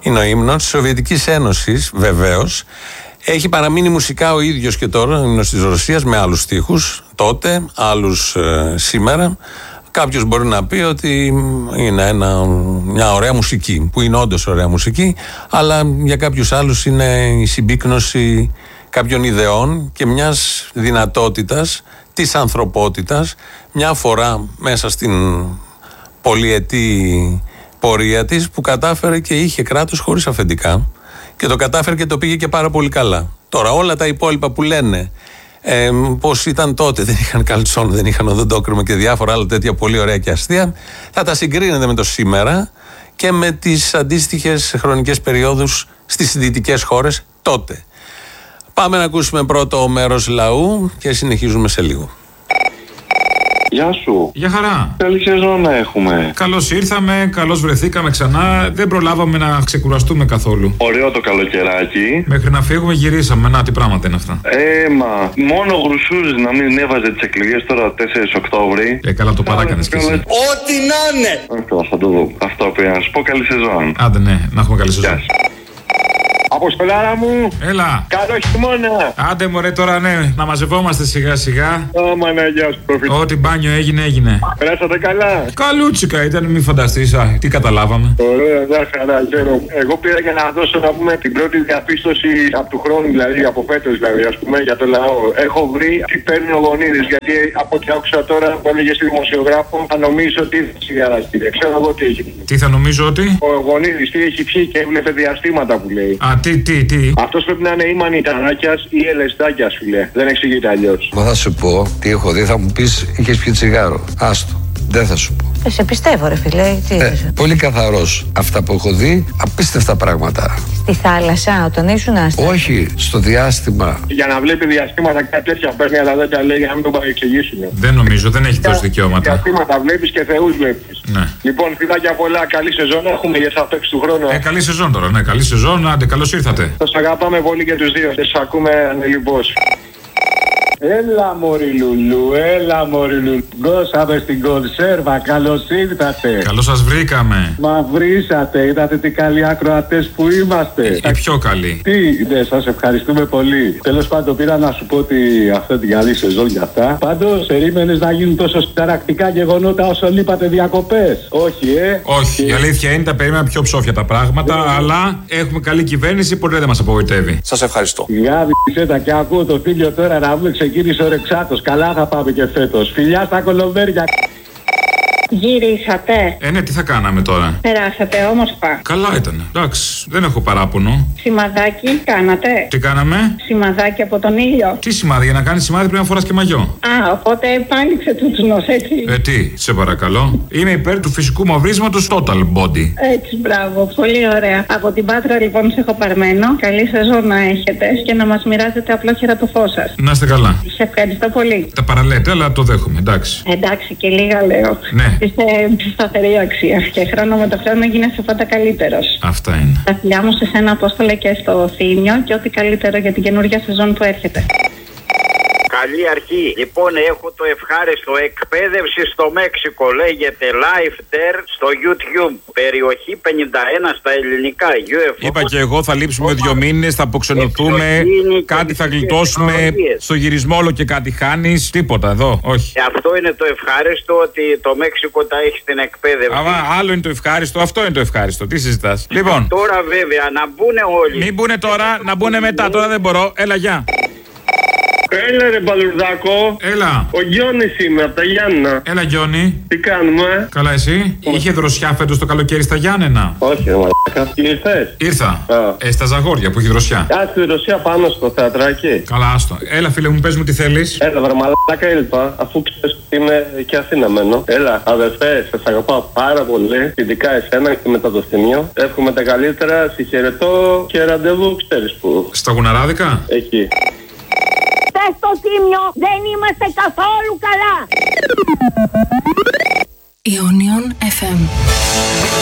Είναι ο ύμνος της Σοβιετικής Ένωσης, βεβαίως. Έχει παραμείνει μουσικά ο ίδιος και τώρα, ο ύμνος της Ρωσίας, με άλλους στίχους τότε, άλλους σήμερα. Κάποιος μπορεί να πει ότι είναι μια ωραία μουσική, που είναι όντως ωραία μουσική, αλλά για κάποιους άλλους είναι η συμπίκνωση κάποιων ιδεών και μιας δυνατότητας της ανθρωπότητας, μια φορά μέσα στην πολυετή πορεία της, που κατάφερε και είχε κράτος χωρίς αφεντικά και το κατάφερε και το πήγε και πάρα πολύ καλά. Τώρα όλα τα υπόλοιπα που λένε πως ήταν τότε, δεν είχαν καλτσόν, δεν είχαν οδοντόκρεμα και διάφορα άλλα τέτοια πολύ ωραία και αστεία, θα τα συγκρίνετε με το σήμερα και με τις αντίστοιχες χρονικές περιόδους στις δυτικές χώρες τότε. Πάμε να ακούσουμε πρώτο μέρος λαού και συνεχίζουμε σε λίγο. Γεια σου. Γεια χαρά. Καλή σεζόν να έχουμε. Καλώς ήρθαμε, καλώς βρεθήκαμε ξανά. Δεν προλάβαμε να ξεκουραστούμε καθόλου. Ωραίο το καλοκαιράκι. Μέχρι να φύγουμε γυρίσαμε. Να, τι πράγματα είναι αυτά. Μα μόνο γρουσούζες να μην έβαζε τις εκλογές τώρα 4 Οκτώβρη. Καλά το παράκανες κι εσύ. Ό,τι να είναι! Αυτό θα το δω. Αυτό που να σου πω, καλή σεζόν. Άντε ναι, να έχουμε καλή σεζόν. Αποστολάρα μου, Έλα. καλό χειμώνα. Άντε μωρέ τώρα ναι, να μαζευόμαστε σιγά σιγά. Μαναγιά σου προφήτη. Ό,τι μπάνιο έγινε. Περάσατε καλά. Καλούτσικα ήταν, μην φανταστείς. Τι καταλάβαμε. Ωραία, μια χαρά, χαίρομαι. Εγώ πήρα για να δώσω να πούμε την πρώτη διαπίστωση από του χρόνου, δηλαδή από φέτος, δηλαδή, ας πούμε, για το λαό. Έχω βρει τι παίρνει ο Γονίδης, γιατί από ό,τι άκουσα τώρα που έλεγε στη δημοσιογράφο, θα νομίζω ότι σιγαραστεί. Ξέρω εγώ τι έχει. Τι θα νομίζω ότι. Ο Γονίδης τι έχει πιει και έβλεπε διαστήματα που λέει. Τι. Αυτός πρέπει να είναι ή μανιταράκιας ή ελεστάκιας, φίλε. Δεν εξηγείται αλλιώς. Μα θα σου πω τι έχω δει, θα μου πεις είχες πιει τσιγάρο. Άστο. Δεν θα σου πω. Σε πιστεύω, ρε φίλε. Πολύ καθαρός. Αυτά που έχω δει, απίστευτα πράγματα. Στη θάλασσα, όταν ήσουν άστα. Όχι, στο διάστημα. Για να βλέπει διαστήματα κάτι τέτοια παίρνει, αλλά δεν τα λέει για να μην τον παρεξηγήσουν. Δεν νομίζω, δεν έχει τόσα δικαιώματα. Διαστήματα βλέπεις και θεούς βλέπεις. Ναι. Λοιπόν, φιλάκια πολλά, καλή σεζόν έχουμε για θα παίξει του χρόνου. Καλή σεζόν τώρα, ναι, καλή σεζόν. Άντε, καλώς ήρθατε. Σας αγαπάμε πολύ και τους δύο. Σας ακούμε ανελιπώς. Έλα μωρή Λουλού, Γκώσαμε στην κονσέρβα, καλώς ήρθατε. Καλώς σας βρήκαμε. Μα βρήσατε, είδατε τι καλοί ακροατές που είμαστε. Οι πιο καλοί. Ναι, σας ευχαριστούμε πολύ. Τέλος πάντων πήρα να σου πω ότι αυτή την καλή σεζόν για αυτά. Πάντως περίμενες να γίνουν τόσο συνταρακτικά γεγονότα όσο λείπατε διακοπές. Όχι, Όχι, η αλήθεια είναι τα περίμενα πιο ψόφια τα πράγματα, αλλά έχουμε καλή κυβέρνηση, ποτέ δεν μας απογοητεύει. Σας ευχαριστώ. Γάβησε τα και ακούω το φίλιο τώρα να βγει ξεκίνησε ο Ρεξάτος. Καλά θα πάμε και φέτος. Φιλιά στα κολομέρια. Γυρίσατε. Ναι, τι θα κάναμε τώρα. Περάσατε όμορφα. Καλά ήταν. Εντάξει, δεν έχω παράπονο. Σημαδάκι κάνατε. Τι κάναμε. Σημαδάκι από τον ήλιο. Τι σημάδι, για να κάνει σημάδι πρέπει να φοράς και μαγιό. Οπότε επάνηξε τούτσουνος, έτσι. Τι, σε παρακαλώ. Είμαι υπέρ του φυσικού μαυρίσματος total body. Έτσι, μπράβο, πολύ ωραία. Από την Πάτρα λοιπόν σε έχω παρμένο. Καλή σεζόν να έχετε και να μας μοιράζετε απλόχερα το φως σας. Να είστε καλά. Σε ευχαριστώ πολύ. Τα παραλέτε, αλλά το δέχομαι, εντάξει. Εντάξει, και λίγα λέω. Ναι. Είστε σταθερή αξία και χρόνο με το χρόνο γίνεσαι πάντα καλύτερος. Αυτά είναι. Τα φιλιά μου σε σένα, Απόστολε, και στο Θήμιο και ό,τι καλύτερο για την καινούργια σεζόν που έρχεται. Καλή αρχή. Λοιπόν, έχω το ευχάριστο. Εκπαίδευση στο Μέξικο. Λέγεται Life There στο YouTube. Περιοχή 51 στα ελληνικά. UFO. Είπα και εγώ, θα λείψουμε 2 μήνες, θα αποξενωθούμε. Κάτι θα γλιτώσουμε. Στο γυρισμό όλο και κάτι χάνεις. Τίποτα εδώ, όχι. Αυτό είναι το ευχάριστο, ότι το Μέξικο τα έχει στην εκπαίδευση. Άλλο είναι το ευχάριστο, αυτό είναι το ευχάριστο. Τι συζητάς. Λοιπόν. Τώρα βέβαια να μπουν όλοι. Μην μπουνε τώρα, να μπουν μετά. Τώρα δεν μπορώ. Έλα, γεια. Έλα ρε Μπαλουρδάκο. Έλα. Ο Γιώνης είμαι από τα Γιάννενα. Έλα Γιώνη. Τι κάνουμε. Καλά εσύ. Είχε δροσιά φέτος το καλοκαίρι στα Γιάννενα. Όχι ρε μαλάκα. Ήρθες. Ήρθα. Στα Ζαγόρια που έχει δροσιά. Στη δροσιά πάνω στο θεατράκι. Καλά άστο. Έλα φίλε μου, πες μου τι θέλεις. Έλα βρε μαλάκα, έλπα. Αφού ξέρεις ότι είμαι και Αθήνα μένω. Έλα αδερφέ, σας αγαπάω πάρα πολύ. Ειδικά εσένα και μετά το Θήμιο. Εύχομαι τα καλύτερα, συγχαιρετώ και ραντεβού ξέρεις που. Στα Γουναράδικα. Εκεί. Στο Θήμιο δεν είμαστε καθόλου καλά. Ionion FM.